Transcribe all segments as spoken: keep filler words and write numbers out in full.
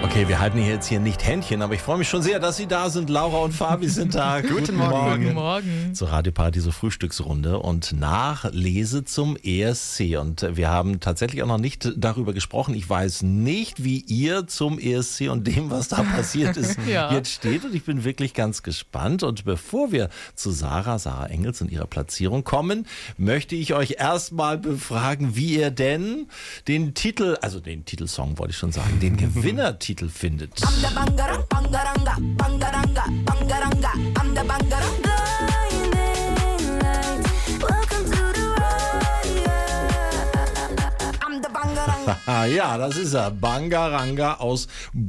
Okay, wir halten hier jetzt hier nicht Händchen, aber ich freue mich schon sehr, dass Sie da sind. Laura und Fabi sind da. Guten Morgen. Guten Morgen. Zur Radioparadiso Frühstücksrunde und Nachlese zum E S C. Und wir haben tatsächlich auch noch nicht darüber gesprochen. Ich weiß nicht, wie ihr zum E S C und dem, was da passiert ist, ja. jetzt steht. Und ich bin wirklich ganz gespannt. Und bevor wir zu Sarah, Sarah Engels und ihrer Platzierung kommen, möchte ich euch erstmal befragen, wie ihr denn den Titel, also den Titelsong wollte ich schon sagen, den Gewinnertitel findet. I'm the bangarang, bangaranga, bangaranga, bangaranga. I'm the bangarang. Blinding lights, welcome to the ride. I'm the bangarang. Ja, das ist er. Bangaranga aus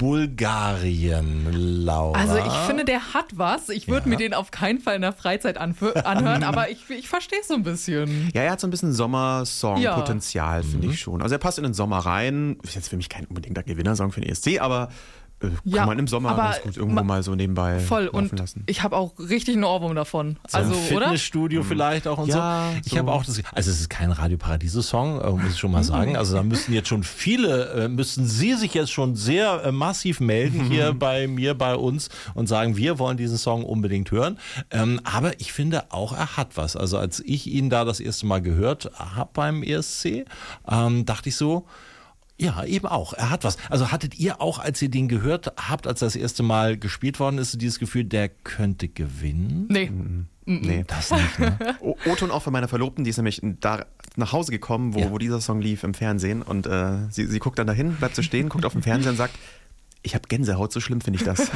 Bulgarien, Laura. Also ich finde, der hat was. Ich würde Ja. mir den auf keinen Fall in der Freizeit anf- anhören, aber ich, ich verstehe es so ein bisschen. Ja, er hat so ein bisschen Sommersong-Potenzial, Ja. finde ich schon. Also er passt in den Sommer rein. Ist jetzt für mich kein unbedingter Gewinnersong für den E S C, aber äh, kann Ja, man im Sommer aber ganz gut irgendwo ma- mal so nebenbei Voll. laufen Und lassen. ich habe auch richtig einen Ohrwurm davon. So Also, im oder? Fitnessstudio vielleicht auch und Ja, so. Ich so. habe auch das, also es ist kein Radio Paradiso-Song, äh, muss ich schon mal sagen. Also da müssen jetzt schon viele, äh, müssen Sie sich jetzt schon sehr äh, massiv melden hier bei mir, bei uns und sagen, wir wollen diesen Song unbedingt hören. Ähm, aber ich finde auch, er hat was. Also als ich ihn da das erste Mal gehört habe beim E S C, ähm, dachte ich so, ja, eben auch. Er hat was. Also hattet ihr auch, als ihr den gehört habt, als das erste Mal gespielt worden ist, dieses Gefühl, der könnte gewinnen? Nee. Nee. Das nicht, ne? O- O-Ton auch von meiner Verlobten, die ist nämlich da nach Hause gekommen, wo, Ja. wo dieser Song lief im Fernsehen. Und äh, sie, sie guckt dann dahin, bleibt so stehen, guckt auf den Fernseher und sagt, ich habe Gänsehaut, so schlimm finde ich das.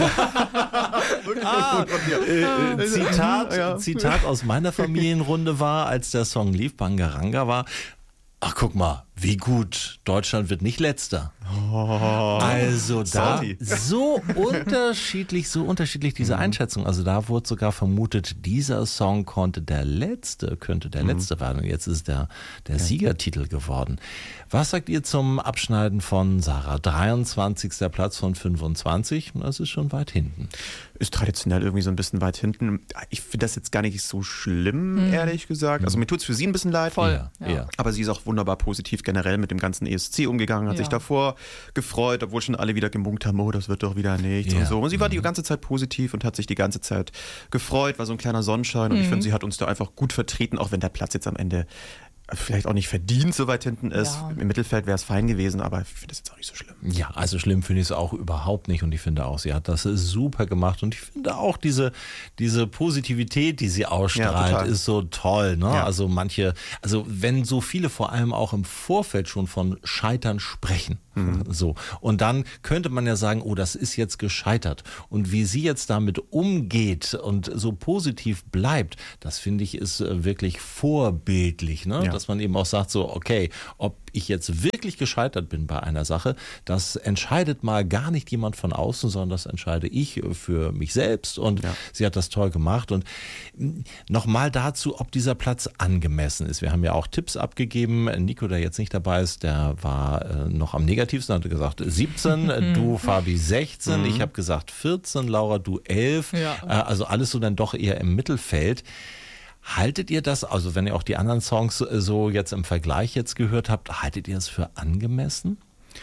Ah, äh, äh, Zitat, Ja. Zitat aus meiner Familienrunde war, als der Song lief, Bangaranga war, ach guck mal, wie gut, Deutschland wird nicht Letzter. Also da Salty. so unterschiedlich, so unterschiedlich diese Einschätzung. Also da wurde sogar vermutet, dieser Song konnte der Letzte, könnte der Letzte werden. Und jetzt ist der, der Siegertitel geworden. Was sagt ihr zum Abschneiden von Sarah? dreiundzwanzigster Platz von fünfundzwanzig. Das ist schon weit hinten. Ist traditionell irgendwie so ein bisschen weit hinten. Ich finde das jetzt gar nicht so schlimm, ehrlich gesagt. Also mir tut es für sie ein bisschen leid. Voll. Ja, Ja. ja. Aber sie ist auch wunderbar positiv generell mit dem ganzen E S C umgegangen, hat Ja. sich davor gefreut, obwohl schon alle wieder gemunkt haben, oh, das wird doch wieder nichts Ja. und so. Und sie war die ganze Zeit positiv und hat sich die ganze Zeit gefreut, war so ein kleiner Sonnenschein. Und ich finde, sie hat uns da einfach gut vertreten, auch wenn der Platz jetzt am Ende vielleicht auch nicht verdient so weit hinten ist. Ja. Im Mittelfeld wäre es fein gewesen, aber ich finde das jetzt auch nicht so schlimm. Ja, also schlimm finde ich es auch überhaupt nicht und ich finde auch, sie hat das super gemacht und ich finde auch diese, diese Positivität, die sie Ja, ausstrahlt, total. ist so toll, ne? Ja. Also manche, also wenn so viele vor allem auch im Vorfeld schon von Scheitern sprechen, so, und dann könnte man ja sagen, oh, das ist jetzt gescheitert und wie sie jetzt damit umgeht und so positiv bleibt, das finde ich ist äh, wirklich vorbildlich, ne? Ja. Dass man eben auch sagt so, okay, ob ich jetzt wirklich gescheitert bin bei einer Sache, das entscheidet mal gar nicht jemand von außen, sondern das entscheide ich für mich selbst und Ja. sie hat das toll gemacht und nochmal dazu, ob dieser Platz angemessen ist. Wir haben ja auch Tipps abgegeben. Nico, der jetzt nicht dabei ist, der war äh, noch am negativsten, hat gesagt siebzehn, du Fabi sechzehn, ich habe gesagt vierzehn, Laura du elf, Ja. äh, also alles so dann doch eher im Mittelfeld. Haltet ihr das, also wenn ihr auch die anderen Songs so jetzt im Vergleich jetzt gehört habt, haltet ihr es für angemessen?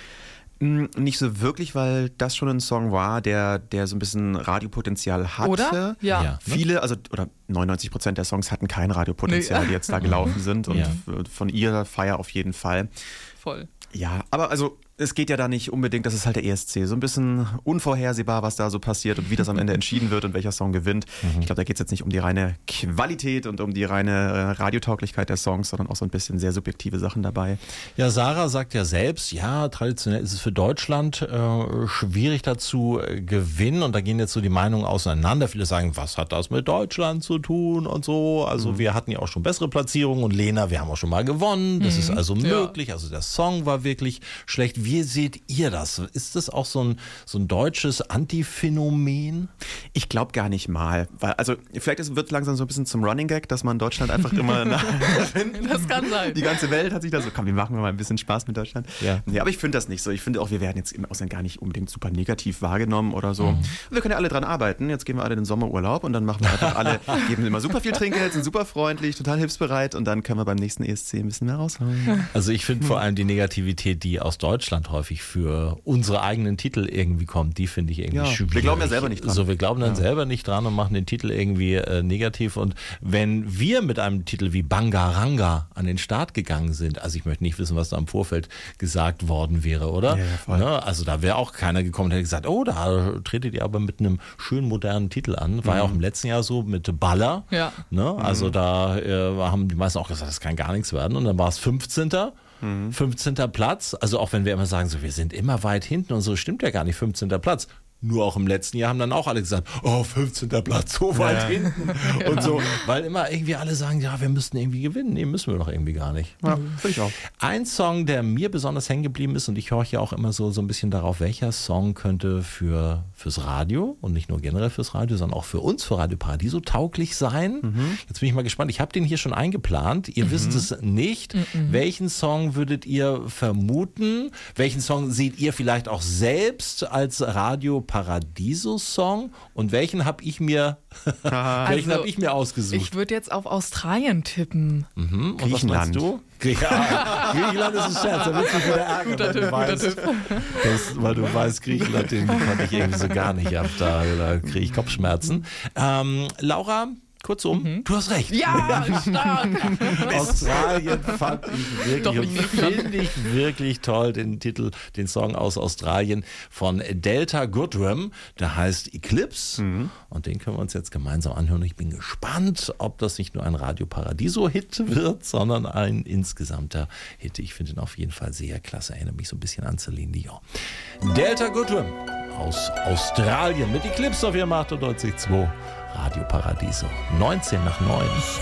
Mm, Nicht so wirklich, weil das schon ein Song war, der, der so ein bisschen Radiopotenzial hatte. Oder? Ja. Ja. Viele, also oder neunundneunzig Prozent der Songs hatten kein Radiopotenzial, Nee. die jetzt da gelaufen sind. Und Ja. von ihrer Feier auf jeden Fall. Voll. Ja, aber also es geht ja da nicht unbedingt, das ist halt der E S C. So ein bisschen unvorhersehbar, was da so passiert und wie das am Ende entschieden wird und welcher Song gewinnt. Ich glaube, da geht es jetzt nicht um die reine Qualität und um die reine äh, Radiotauglichkeit der Songs, sondern auch so ein bisschen sehr subjektive Sachen dabei. Ja, Sarah sagt ja selbst, ja, traditionell ist es für Deutschland äh, schwierig dazu äh, gewinnen und da gehen jetzt so die Meinungen auseinander. Viele sagen, was hat das mit Deutschland zu tun und so. Also wir hatten ja auch schon bessere Platzierungen und Lena, wir haben auch schon mal gewonnen. Das ist also Ja. möglich. Also der Song war wirklich schlecht. Wie seht ihr das? Ist das auch so ein, so ein deutsches Antiphänomen? Ich glaube gar nicht mal. Weil, also vielleicht ist, wird langsam so ein bisschen zum Running Gag, dass man Deutschland einfach immer nach Das kann sein. Die ganze Welt hat sich da so, komm, wir machen mal ein bisschen Spaß mit Deutschland. Ja. Nee, aber ich finde das nicht so. Ich finde auch, wir werden jetzt im Ausland gar nicht unbedingt super negativ wahrgenommen oder so. Mhm. Wir können ja alle dran arbeiten. Jetzt gehen wir alle in den Sommerurlaub und dann machen wir einfach alle, geben immer super viel Trinkgeld, sind super freundlich, total hilfsbereit und dann können wir beim nächsten E S C ein bisschen mehr raushauen. Also ich finde vor allem die Negativität, die aus Deutschland Deutschland häufig für unsere eigenen Titel irgendwie kommt, die finde ich irgendwie Ja, schwierig. wir glauben ja selber nicht dran. So, wir glauben dann Ja. selber nicht dran und machen den Titel irgendwie äh, negativ. Und wenn wir mit einem Titel wie Bangaranga an den Start gegangen sind, also ich möchte nicht wissen, was da im Vorfeld gesagt worden wäre, oder? Ja, ja, voll. Ne? Also da wäre auch keiner gekommen und hätte gesagt, oh, da tretet ihr aber mit einem schönen modernen Titel an. War ja auch im letzten Jahr so mit Baller. Ja. Ne? Also da äh, haben die meisten auch gesagt, das kann gar nichts werden. Und dann war es fünfzehnter fünfzehnter Platz. Also auch wenn wir immer sagen, so wir sind immer weit hinten und so, stimmt ja gar nicht, fünfzehnter Platz. Nur auch im letzten Jahr haben dann auch alle gesagt, oh, fünfzehnter Platz, so weit Ja. hinten. Und so, weil immer irgendwie alle sagen, ja, wir müssten irgendwie gewinnen. Nee, müssen wir doch irgendwie gar nicht. Ja, finde ich auch. Ein Song, der mir besonders hängen geblieben ist, und ich horche ja auch immer so, so ein bisschen darauf, welcher Song könnte für, fürs Radio und nicht nur generell fürs Radio, sondern auch für uns, für Radio Paradiso tauglich sein. Jetzt bin ich mal gespannt. Ich habe den hier schon eingeplant. Ihr wisst es nicht. Welchen Song würdet ihr vermuten? Welchen Song seht ihr vielleicht auch selbst als Radio Paradiso-Song? Und welchen habe ich mir, welchen Also, habe ich mir ausgesucht? Ich würde jetzt auf Australien tippen. Mhm. Und was Griechenland. meinst du? Grie- ja, Griechenland ist ein Scherz, da willst du dich wieder ärgern, Guter weil, Tipp, du guter weißt, Tipp. das, weil du weißt, Griechenland, den konnte ich irgendwie so gar nicht ab, da, da kriege ich Kopfschmerzen. Ähm, Laura, kurzum, du hast recht. Ja, stark. Australien fand ich wirklich, Doch und nicht Griechenland. finde ich wirklich toll, den Titel, den Song aus Australien von Delta Goodrem, der heißt Eclipse und den können wir uns jetzt gemeinsam anhören. Ich bin gespannt, ob das nicht nur ein Radio Paradiso-Hit wird, sondern ein insgesamter Hit. Ich finde ihn auf jeden Fall sehr klasse, erinnert mich so ein bisschen an Celine Dion. Delta Goodrem aus Australien mit Eclipse auf ihrem achtundneunzig Komma zwei Radio Paradiso, neunzehn nach neun.